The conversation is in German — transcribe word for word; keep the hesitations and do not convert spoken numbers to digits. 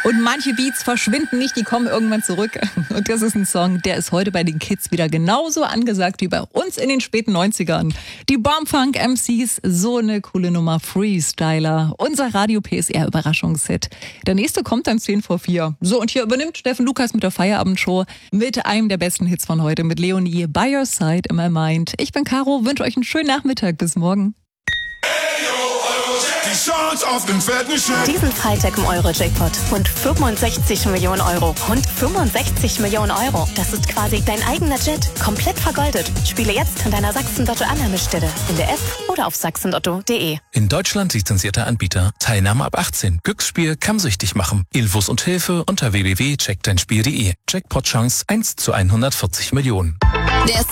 Und manche Beats verschwinden nicht, die kommen irgendwann zurück. Und das ist ein Song, der ist heute bei den Kids wieder genauso angesagt wie bei uns in den späten neunzigern. Die Bombfunk M Cs, so eine coole Nummer, Freestyler. Unser Radio-P S R-Überraschungshit. Der nächste kommt dann zehn vor vier. So, und hier übernimmt Steffen Lukas mit der Feierabendshow mit einem der besten Hits von heute, mit Leonie, By Your Side in My Mind. Ich bin Caro, wünsche euch einen schönen Nachmittag. Bis morgen. Die Chance auf den fetten Scheck. Diesen Freitag im Euro-Jackpot. Rund fünfundsechzig Millionen Euro. Rund fünfundsechzig Millionen Euro. Das ist quasi dein eigener Jet. Komplett vergoldet. Spiele jetzt an deiner Sachsen-Lotto-Annahmestelle. In der App oder auf sachsenlotto punkt de. In Deutschland lizenzierter Anbieter. Teilnahme ab achtzehn. Glücksspiel kann süchtig machen. Infos und Hilfe unter w w w punkt check dein spiel punkt de. Jackpot-Chance eins zu hundertvierzig Millionen. Der